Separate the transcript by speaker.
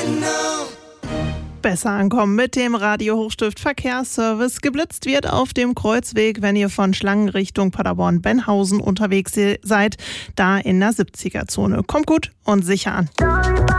Speaker 1: Besser ankommen mit dem Radio Hochstift Verkehrsservice. Geblitzt wird auf dem Kreuzweg, wenn ihr von Schlangen Richtung Paderborn-Benhausen unterwegs seid, da in der 70er-Zone. Kommt gut und sicher an.